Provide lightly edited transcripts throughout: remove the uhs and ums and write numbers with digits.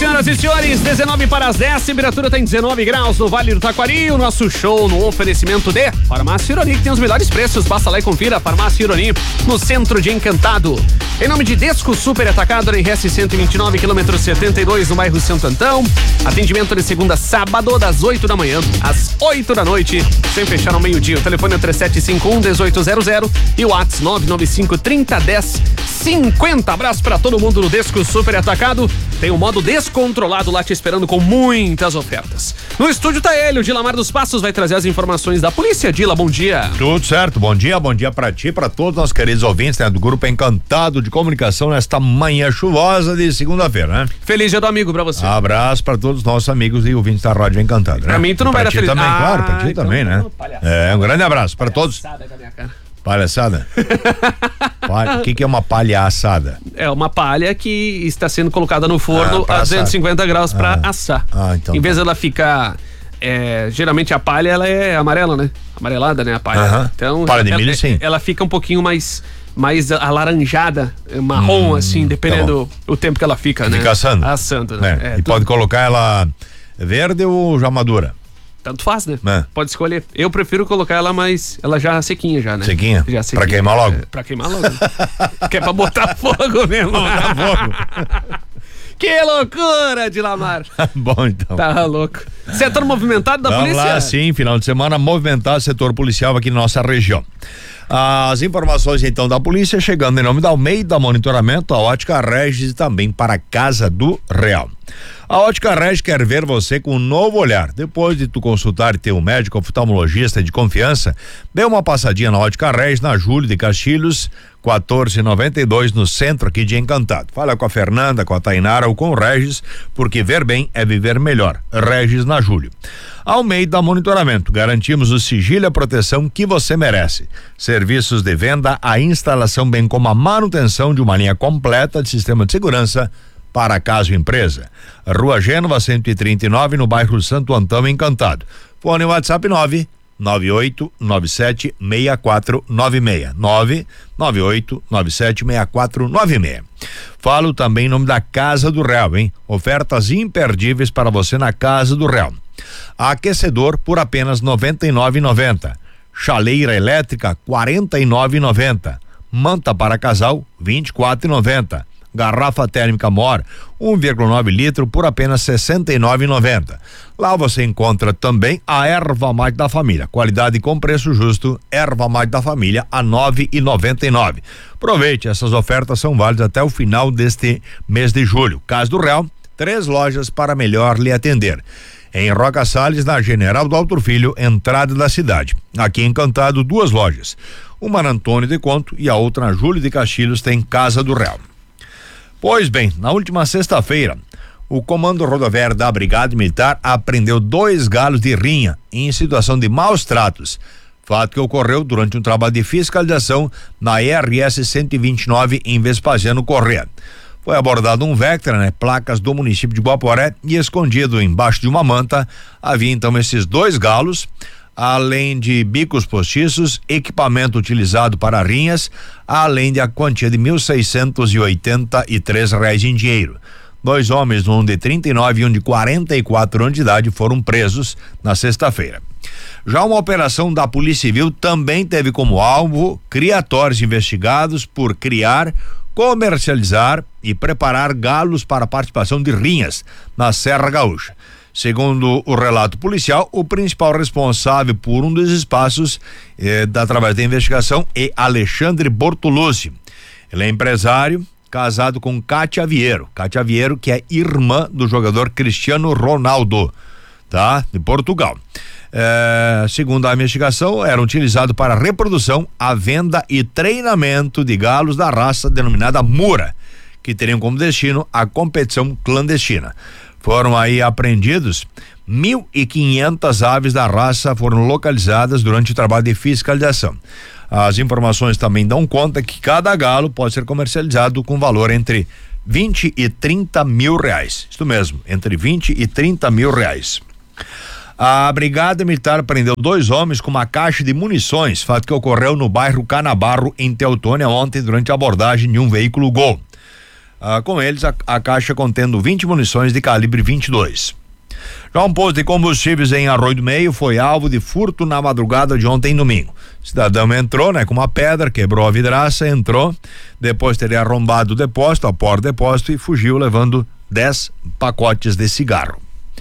senhoras e senhores, 19 para as 10, temperatura tem 19 graus no Vale do Taquari. O nosso show no oferecimento de Farmácia Ironi, que tem os melhores preços. Basta lá e confira. Farmácia Ironi, no centro de Encantado. Em nome de Desco Super Atacado, na RS 129, quilômetro 72, no bairro Santo Antão. Atendimento de segunda a sábado, das 8 da manhã às 8 da noite, sem fechar ao meio-dia. O telefone é 3751-1800 e o WhatsApp 995-3010-50. Abraço para todo mundo do Desco Super Atacado. Tem um modo descontrolado lá te esperando com muitas ofertas. No estúdio tá ele, o Dilamar dos Passos, vai trazer as informações da polícia. Dila, bom dia. Tudo certo, bom dia pra ti, pra todos os nossos queridos ouvintes, né, do Grupo Encantado de Comunicação nesta manhã chuvosa de segunda-feira, né? Feliz dia do amigo pra você. Abraço pra todos os nossos amigos e ouvintes da Rádio Encantado, né? Pra mim tu não vai dar feliz. Também, claro, pra ti então também, né? Um grande abraço pra todos. Palhaçada? O que é uma palha assada? É uma palha que está sendo colocada no forno a 250 graus para assar. Então. Em vez dela ficar... geralmente a palha ela é amarela, né? Amarelada, né? A palha. Então, palha de milho, sim. Ela fica um pouquinho mais alaranjada, marrom, assim, dependendo do tempo que ela fica, né? Fica assando. Assando, né? E pode colocar ela verde ou já madura? Tanto faz, né? Pode escolher. Eu prefiro colocar ela mais... Ela já sequinha já, né? Sequinha? Já sequinha. Pra queimar logo? Pra queimar logo. Que é pra botar fogo mesmo. Botar fogo. Que loucura, Dilamar. Bom, então. Tá louco. Setor movimentado da polícia? Vamos lá, sim. Final de semana movimentado, setor policial aqui na nossa região. As informações, então, da polícia chegando em nome da Almeida Monitoramento, a Ótica Regis e também para a Casa do Real. A Ótica Regis quer ver você com um novo olhar. Depois de tu consultar e ter um médico oftalmologista de confiança, dê uma passadinha na Ótica Regis, na Júlio de Castilhos, 1492, no centro aqui de Encantado. Fala com a Fernanda, com a Tainara ou com o Regis, porque ver bem é viver melhor. Regis na Júlio. Almeida Monitoramento, garantimos o sigilo e a proteção que você merece. Serviços de venda, a instalação, bem como a manutenção de uma linha completa de sistema de segurança para casa e empresa. Rua Gênova 139, no bairro Santo Antão, Encantado. Fone WhatsApp 998976496. 998976496. Falo também em nome da Casa do Real, hein? Ofertas imperdíveis para você na Casa do Real. Aquecedor por apenas R$ 99,90. Chaleira elétrica R$ 49,90. Manta para casal R$ 24,90. Garrafa térmica Mor 1,9 litro por apenas R$ 69,90. Lá você encontra também a erva mate da família, qualidade com preço justo. Erva mate da família a R$ 9,99. Aproveite, essas ofertas são válidas até o final deste mês de julho. Casa do Real, 3 lojas para melhor lhe atender. Em Roca Salles, na General do Alto Filho, entrada da cidade. Aqui em Encantado, 2 lojas. Uma na Antônio de Conto e a outra na Júlio de Castilhos, tem Casa do Real. Pois bem, na última sexta-feira, o Comando Rodoviário da Brigada Militar apreendeu 2 galos de rinha em situação de maus tratos. Fato que ocorreu durante um trabalho de fiscalização na RS 129 em Vespasiano Corrêa. Foi abordado um Vectra, placas do município de Guaporé, e escondido embaixo de uma manta havia então esses 2 galos, além de bicos postiços, equipamento utilizado para rinhas, além de a quantia de R$ 1.683 em dinheiro. 2 homens, um de 39 e um de 44 anos de idade, foram presos na sexta-feira. Já uma operação da Polícia Civil também teve como alvo criatórios investigados por criar, comercializar e preparar galos para participação de rinhas na Serra Gaúcha. Segundo o relato policial, o principal responsável por um dos espaços através da investigação é Alexandre Bortolucci. Ele é empresário, casado com Cátia Vieiro. Cátia Vieiro, que é irmã do jogador Cristiano Ronaldo, de Portugal. Segundo a investigação, era utilizado para a reprodução, a venda e treinamento de galos da raça denominada Mura, que teriam como destino a competição clandestina. Foram aí apreendidos 1.500 aves da raça, foram localizadas durante o trabalho de fiscalização. As informações também dão conta que cada galo pode ser comercializado com valor entre 20 e 30 mil reais. Isto mesmo, entre 20 e 30 mil reais. A Brigada Militar prendeu 2 homens com uma caixa de munições, fato que ocorreu no bairro Canabarro, em Teutônia, ontem, durante a abordagem de um veículo Gol. Com eles a caixa contendo 20 munições de calibre 22. Já um posto de combustíveis em Arroio do Meio foi alvo de furto na madrugada de ontem, domingo. O cidadão entrou, com uma pedra, quebrou a vidraça, entrou, depois teria arrombado o depósito, a porta do depósito, e fugiu levando 10 pacotes de cigarro.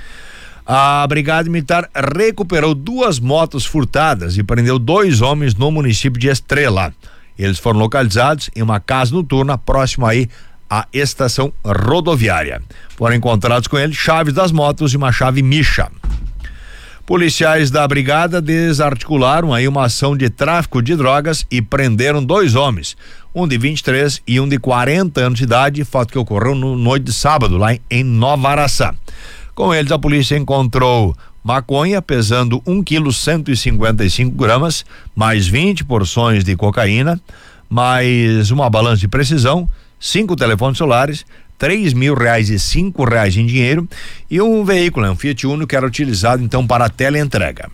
A Brigada Militar recuperou 2 motos furtadas e prendeu 2 homens no município de Estrela. Eles foram localizados em uma casa noturna próxima aí à estação rodoviária. Foram encontrados com eles chaves das motos e uma chave Micha. Policiais da brigada desarticularam aí uma ação de tráfico de drogas e prenderam 2 homens, um de 23 e um de 40 anos de idade, fato que ocorreu no noite de sábado lá em Nova Araçá. Com eles a polícia encontrou maconha pesando 1,155 kg, mais 20 porções de cocaína, mais uma balança de precisão, 5 telefones celulares, R$3.000 e R$5 em dinheiro e um veículo, um Fiat Uno, que era utilizado então para a teleentrega.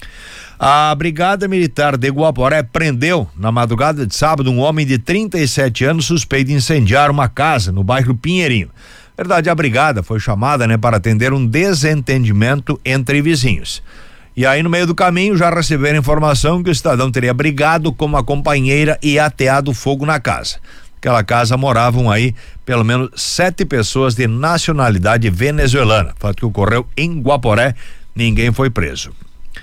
A Brigada Militar de Guaporé prendeu na madrugada de sábado um homem de 37 anos suspeito de incendiar uma casa no bairro Pinheirinho. Na verdade, a brigada foi chamada, para atender um desentendimento entre vizinhos. E aí, no meio do caminho, já receberam informação que o cidadão teria brigado com uma companheira e ateado fogo na casa. Naquela casa moravam aí pelo menos 7 pessoas de nacionalidade venezuelana. Fato que ocorreu em Guaporé, ninguém foi preso.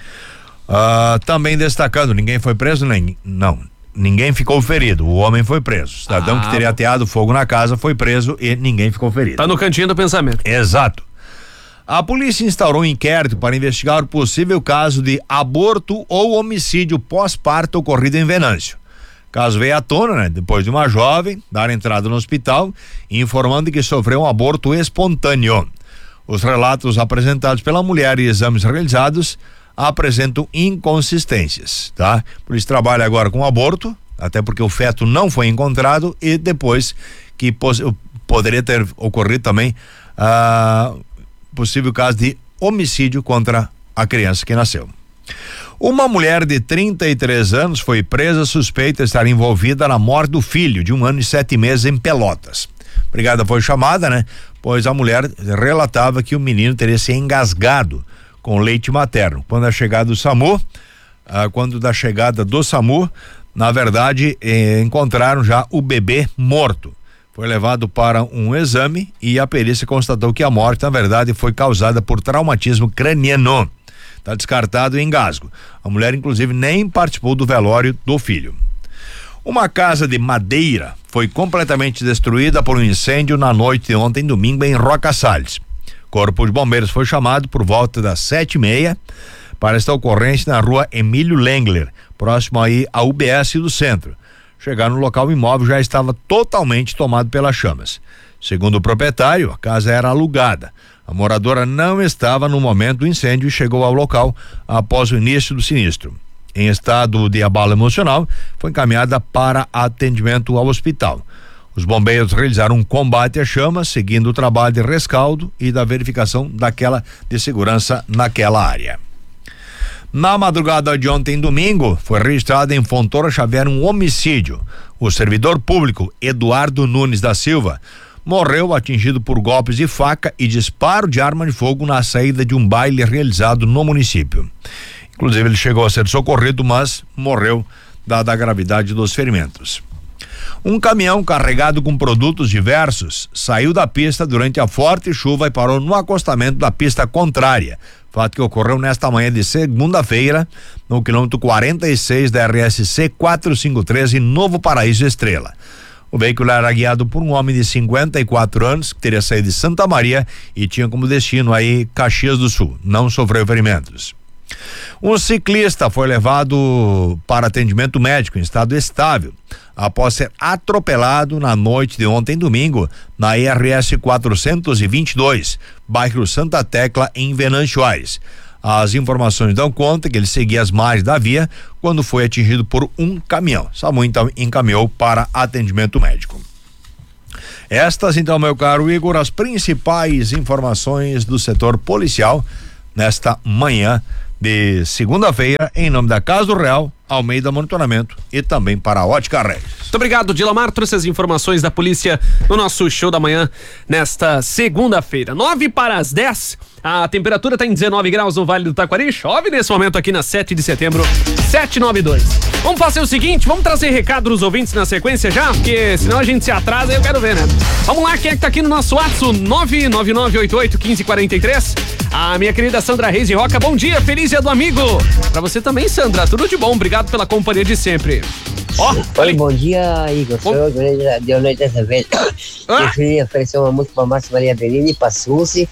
Também destacando, ninguém foi preso, ninguém ficou ferido. O homem foi preso. O cidadão que teria ateado fogo na casa foi preso e ninguém ficou ferido. Tá no cantinho do pensamento. Exato. A polícia instaurou um inquérito para investigar o possível caso de aborto ou homicídio pós-parto ocorrido em Venâncio. O caso veio à tona, depois de uma jovem dar entrada no hospital, informando que sofreu um aborto espontâneo. Os relatos apresentados pela mulher e exames realizados apresentam inconsistências, tá? Por isso trabalha agora com aborto, até porque o feto não foi encontrado, e depois que poderia ter ocorrido também possível caso de homicídio contra a criança que nasceu. Uma mulher de 33 anos foi presa suspeita de estar envolvida na morte do filho de 1 ano e 7 meses em Pelotas. A brigada foi chamada, pois a mulher relatava que o menino teria se engasgado com leite materno. Quando da chegada do SAMU, na verdade, encontraram já o bebê morto. Foi levado para um exame e a perícia constatou que a morte, na verdade, foi causada por traumatismo craniano. Está descartado o engasgo. A mulher, inclusive, nem participou do velório do filho. Uma casa de madeira foi completamente destruída por um incêndio na noite de ontem, domingo, em Roca Salles. Corpo de Bombeiros foi chamado por volta das 7h30 para esta ocorrência na rua Emílio Lengler, próximo aí ao UBS do centro. Chegaram no local, o imóvel já estava totalmente tomado pelas chamas. Segundo o proprietário, a casa era alugada. A moradora não estava no momento do incêndio e chegou ao local após o início do sinistro. Em estado de abalo emocional, foi encaminhada para atendimento ao hospital. Os bombeiros realizaram um combate às chamas, seguindo o trabalho de rescaldo e da verificação de segurança naquela área. Na madrugada de ontem, domingo, foi registrado em Fontoura Xavier um homicídio. O servidor público Eduardo Nunes da Silva morreu atingido por golpes de faca e disparo de arma de fogo na saída de um baile realizado no município. Inclusive, ele chegou a ser socorrido, mas morreu dada a gravidade dos ferimentos. Um caminhão carregado com produtos diversos saiu da pista durante a forte chuva e parou no acostamento da pista contrária. Fato que ocorreu nesta manhã de segunda-feira, no quilômetro 46 da RSC 453 em Novo Paraíso Estrela. O veículo era guiado por um homem de 54 anos, que teria saído de Santa Maria e tinha como destino aí Caxias do Sul. Não sofreu ferimentos. Um ciclista foi levado para atendimento médico em estado estável, após ser atropelado na noite de ontem, domingo, na RS 422, bairro Santa Tecla, em Venâncio Aires. As informações dão conta que ele seguia as margens da via quando foi atingido por um caminhão. SAMU então encaminhou para atendimento médico. Estas, então, meu caro Igor, as principais informações do setor policial nesta manhã de segunda-feira, em nome da Casa do Real, Almeida Monitoramento e também para a Ótica Regis. Muito obrigado, Dilamar. Trouxe as informações da polícia no nosso show da manhã nesta segunda-feira. 9:10. A temperatura está em 19 graus no Vale do Taquari. Chove nesse momento aqui na 7 de setembro, 792. Vamos fazer o seguinte, vamos trazer recado dos ouvintes na sequência já, porque senão a gente se atrasa e eu quero ver, né? Vamos lá, quem é que tá aqui no nosso WhatsApp? 999881543. A minha querida Sandra Reis de Roca, bom dia, feliz dia do amigo. Pra você também, Sandra, tudo de bom, obrigado pela companhia de sempre. Oi, bom dia, Igor. Sou eu, Dionísio dessa vez. Eu queria oferecer uma música pra Márcia Maria Berini, pra Suzy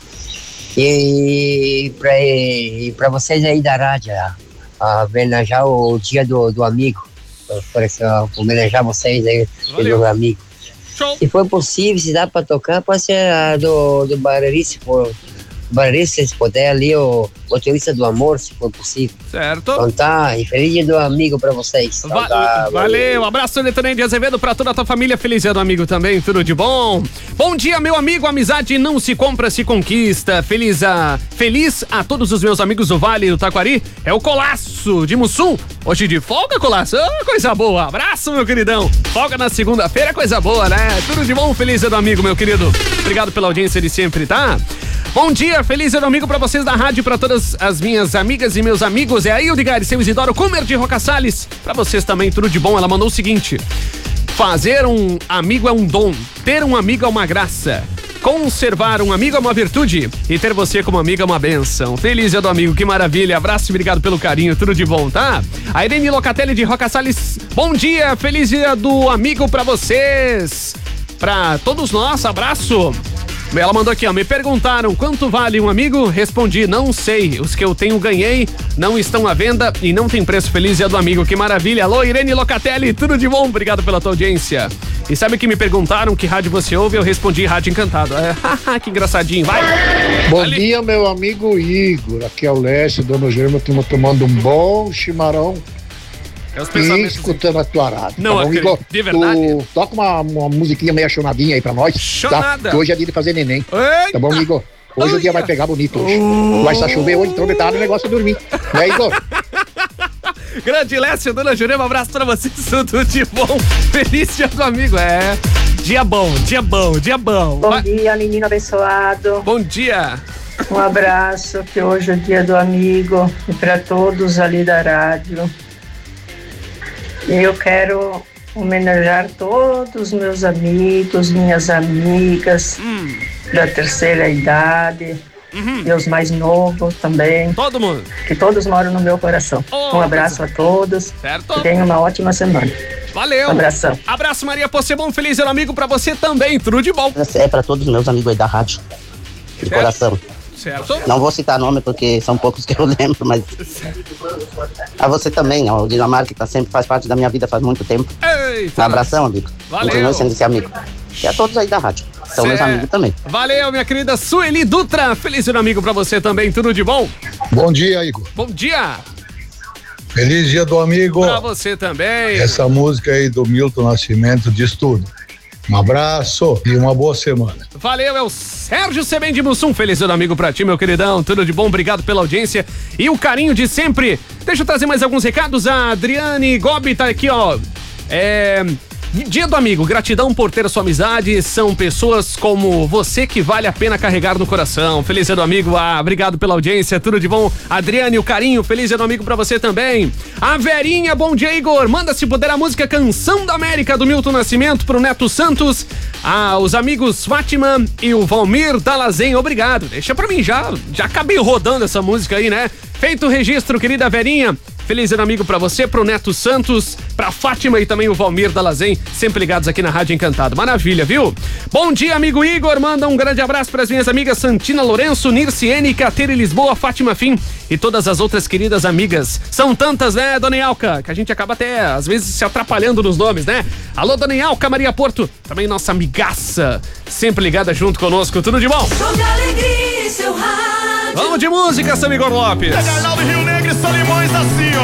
e pra vocês aí da rádio, a homenagear o dia do amigo. Homenagear vocês aí, do amigo. Show. Se for possível, se dá pra tocar, pode ser a do Barari, se puder ali, o motorista do amor, se for possível. Certo. Então tá, e feliz dia do amigo pra vocês. Então Valeu, um abraço, Netaném de Azevedo, pra toda a tua família, feliz dia do amigo também, tudo de bom. Bom dia, meu amigo, amizade não se compra, se conquista. Feliz a todos os meus amigos do Vale do Taquari, é o Colasso de Mussum, hoje de folga, Colasso, coisa boa, abraço, meu queridão, folga na segunda-feira, coisa boa, né? Tudo de bom, feliz dia do amigo, meu querido, obrigado pela audiência de sempre, tá? Bom dia, feliz dia do amigo pra vocês da rádio, pra todas as minhas amigas e meus amigos. É a Ildigar e seu Isidoro Kumer de Roca Salles. Pra vocês também, tudo de bom. Ela mandou o seguinte: fazer um amigo é um dom, ter um amigo é uma graça, conservar um amigo é uma virtude e ter você como amigo é uma benção. Feliz dia do amigo, que maravilha. Abraço e obrigado pelo carinho, tudo de bom, tá? A Irene Locatelli de Roca Salles, bom dia, feliz dia do amigo pra vocês. Pra todos nós, abraço. Ela mandou aqui, me perguntaram quanto vale um amigo, respondi, não sei, os que eu tenho ganhei, não estão à venda e não tem preço. Feliz dia do amigo, que maravilha. Alô, Irene Locatelli, tudo de bom, obrigado pela tua audiência. E sabe que me perguntaram que rádio você ouve, eu respondi Rádio Encantado. Que engraçadinho, vai. Bom dia, meu amigo Igor, aqui é o Lécio, Dona Germa, estamos tomando um bom chimarrão e escutando a tua rádio. Não, tá bom, Igor? De verdade. Tu toca uma musiquinha meio chonadinha aí pra nós. Chonada. Tá? Que hoje é dia de fazer neném. Eita. Tá bom, Igor? Hoje o dia vai pegar bonito hoje. Vai estar chover hoje, então metade do negócio é dormir. Né, Igor? Grande Lécio, Dona Jurema, um abraço pra vocês, tudo de bom. Feliz dia do amigo, dia bom, dia bom, dia bom. Bom dia, menino abençoado. Bom dia. Um abraço, que hoje é o dia do amigo e pra todos ali da rádio. Eu quero homenagear todos os meus amigos, minhas amigas da terceira idade, e os mais novos também. Todo mundo. Que todos moram no meu coração. Um abraço a todos. Certo. E tenham uma ótima semana. Valeu. Abração. Abraço, Maria Possebon, feliz dia do amigo pra você também, tudo de bom. É pra todos os meus amigos aí da rádio, de coração. Certo. Não vou citar nome porque são poucos que eu lembro, mas a você também, ó, o Dinamarca, que sempre faz parte da minha vida faz muito tempo. Eita. Um abração, amigo. Valeu. Continue sendo esse amigo. E a todos aí da rádio, são meus amigos também. Valeu, minha querida Sueli Dutra, feliz dia do amigo pra você também, tudo de bom. Bom dia, Igor. Bom dia. Feliz dia do amigo. Pra você também. Essa música aí do Milton Nascimento diz tudo. Um abraço e uma boa semana. Valeu, é o Sérgio Sebem de Mussum. Feliz dia do amigo pra ti, meu queridão. Tudo de bom, obrigado pela audiência e o carinho de sempre. Deixa eu trazer mais alguns recados. A Adriane Gobi tá aqui, ó. Dia do amigo, gratidão por ter a sua amizade, são pessoas como você que vale a pena carregar no coração. Feliz dia do amigo, obrigado pela audiência, tudo de bom. Adriane, o carinho, feliz dia do amigo pra você também. A Verinha, bom dia, Igor, manda se puder a música Canção da América do Milton Nascimento pro Neto Santos. Os amigos Fátima e o Valmir Dalazen, obrigado. Deixa pra mim, já acabei rodando essa música aí, né? Feito o registro, querida Verinha. Feliz ano amigo pra você, pro Neto Santos, pra Fátima e também o Valmir Dalazen, sempre ligados aqui na Rádio Encantado. Maravilha, viu? Bom dia, amigo Igor. Manda um grande abraço pras minhas amigas Santina Lourenço, Nirciene, Cateira Lisboa, Fátima Fim e todas as outras queridas amigas. São tantas, né, Dona Ialca? Que a gente acaba até, às vezes, se atrapalhando nos nomes, né? Alô, Dona Ialca, Maria Porto, também nossa amigaça, sempre ligada junto conosco. Tudo de bom? Show de alegria, seu rádio. Vamos de música, seu Igor Lopes. Rio Negro e Solimões assim, ó.